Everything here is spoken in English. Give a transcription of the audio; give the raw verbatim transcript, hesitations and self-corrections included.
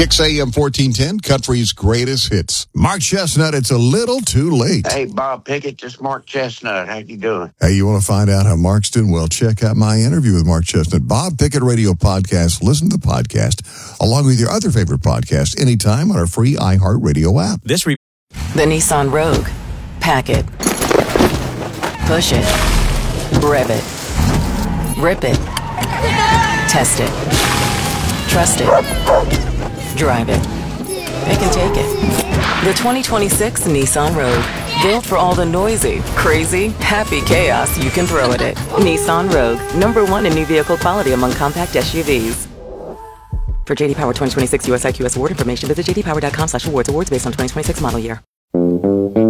Kicks A M fourteen ten, country's greatest hits. Mark Chestnut, it's a little too late. Hey, Bob Pickett, this is Mark Chestnut. How you doing? Hey, you want to find out how Mark's doing? Well, check out my interview with Mark Chestnut. Bob Pickett Radio Podcast. Listen to the podcast along with your other favorite podcasts anytime on our free iHeartRadio app. This re- The Nissan Rogue. Pack it. Push it. Rev it. Rip it. Test it. Trust it. Drive it. Pick and take it. The twenty twenty-six Nissan Rogue. Built for all the noisy, crazy, happy chaos you can throw at it. Nissan Rogue. Number one in new vehicle quality among compact S U Vs. For J D Power twenty twenty-six U S I Q S award information, visit j d power dot com slash awards. Awards based on twenty twenty-six model year.